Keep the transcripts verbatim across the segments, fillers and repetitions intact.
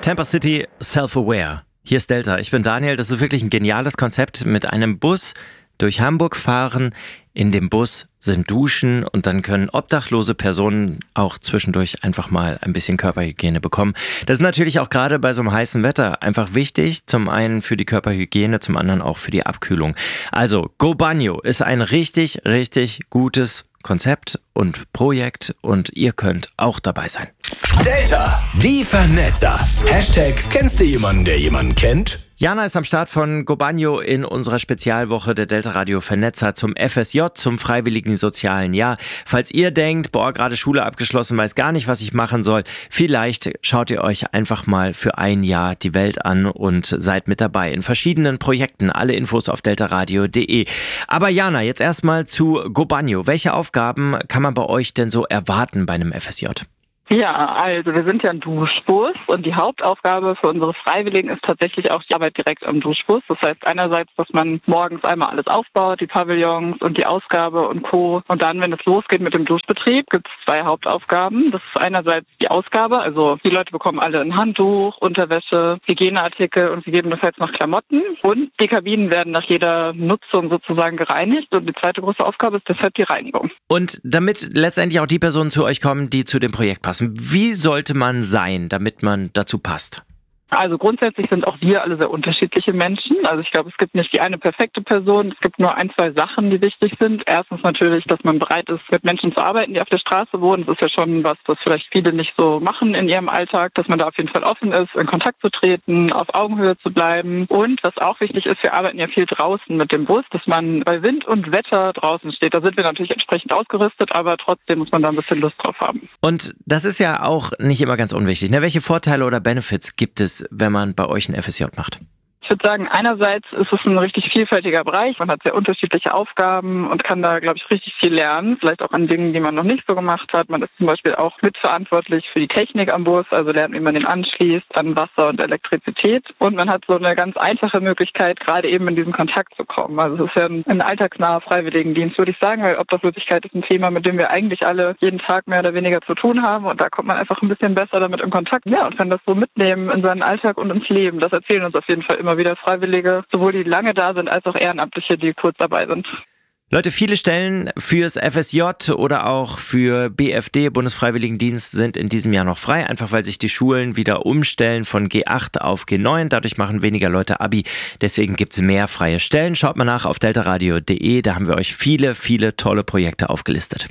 Tampa City Self-Aware. Hier ist Delta. Ich bin Daniel. Das ist wirklich ein geniales Konzept. Mit einem Bus durch Hamburg fahren. In dem Bus sind Duschen und dann können obdachlose Personen auch zwischendurch einfach mal ein bisschen Körperhygiene bekommen. Das ist natürlich auch gerade bei so einem heißen Wetter einfach wichtig. Zum einen für die Körperhygiene, zum anderen auch für die Abkühlung. Also Go Banjo ist ein richtig, richtig gutes Konzept und Projekt und ihr könnt auch dabei sein. Delta, die Vernetzer. Hashtag, kennst du jemanden, der jemanden kennt? Jana ist am Start von Go Banjo in unserer Spezialwoche der Delta Radio Vernetzer zum F S J, zum Freiwilligen Sozialen Jahr. Falls ihr denkt, boah, gerade Schule abgeschlossen, weiß gar nicht, was ich machen soll, vielleicht schaut ihr euch einfach mal für ein Jahr die Welt an und seid mit dabei in verschiedenen Projekten. Alle Infos auf deltaradio punkt de. Aber Jana, jetzt erstmal zu Go Banjo. Welche Aufgaben kann man bei euch denn so erwarten bei einem F S J? Ja, also wir sind ja ein Duschbus und die Hauptaufgabe für unsere Freiwilligen ist tatsächlich auch die Arbeit direkt am Duschbus. Das heißt einerseits, dass man morgens einmal alles aufbaut, die Pavillons und die Ausgabe und Co. Und dann, wenn es losgeht mit dem Duschbetrieb, gibt es zwei Hauptaufgaben. Das ist einerseits die Ausgabe, also die Leute bekommen alle ein Handtuch, Unterwäsche, Hygieneartikel und gegebenenfalls noch Klamotten. Und die Kabinen werden nach jeder Nutzung sozusagen gereinigt. Und die zweite große Aufgabe ist deshalb die Reinigung. Und damit letztendlich auch die Personen zu euch kommen, die zu dem Projekt passen. Wie sollte man sein, damit man dazu passt? Also grundsätzlich sind auch wir alle sehr unterschiedliche Menschen. Also ich glaube, es gibt nicht die eine perfekte Person. Es gibt nur ein, zwei Sachen, die wichtig sind. Erstens natürlich, dass man bereit ist, mit Menschen zu arbeiten, die auf der Straße wohnen. Das ist ja schon was, was vielleicht viele nicht so machen in ihrem Alltag. Dass man da auf jeden Fall offen ist, in Kontakt zu treten, auf Augenhöhe zu bleiben. Und was auch wichtig ist, wir arbeiten ja viel draußen mit dem Bus, dass man bei Wind und Wetter draußen steht. Da sind wir natürlich entsprechend ausgerüstet, aber trotzdem muss man da ein bisschen Lust drauf haben. Und das ist ja auch nicht immer ganz unwichtig, ne? Welche Vorteile oder Benefits gibt es, wenn man bei euch ein F S J macht? Ich würde sagen, einerseits ist es ein richtig vielfältiger Bereich. Man hat sehr unterschiedliche Aufgaben und kann da, glaube ich, richtig viel lernen. Vielleicht auch an Dingen, die man noch nicht so gemacht hat. Man ist zum Beispiel auch mitverantwortlich für die Technik am Bus, also lernt, wie man den anschließt, an Wasser und Elektrizität. Und man hat so eine ganz einfache Möglichkeit, gerade eben in diesen Kontakt zu kommen. Also es ist ja ein, ein alltagsnaher Freiwilligendienst, würde ich sagen, weil Obdachlosigkeit ist ein Thema, mit dem wir eigentlich alle jeden Tag mehr oder weniger zu tun haben. Und da kommt man einfach ein bisschen besser damit in Kontakt. Ja, und kann das so mitnehmen in seinen Alltag und ins Leben. Das erzählen uns auf jeden Fall immer wieder Freiwillige, sowohl die lange da sind, als auch Ehrenamtliche, die kurz dabei sind. Leute, viele Stellen fürs F S J oder auch für B F D, Bundesfreiwilligendienst, sind in diesem Jahr noch frei, einfach weil sich die Schulen wieder umstellen von G acht auf G neun. Dadurch machen weniger Leute Abi, deswegen gibt es mehr freie Stellen. Schaut mal nach auf deltaradio punkt de, da haben wir euch viele, viele tolle Projekte aufgelistet.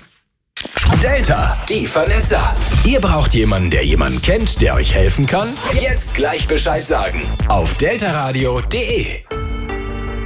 Delta, die Vernetzer. Ihr braucht jemanden, der jemanden kennt, der euch helfen kann? Jetzt gleich Bescheid sagen. Auf deltaradio punkt de.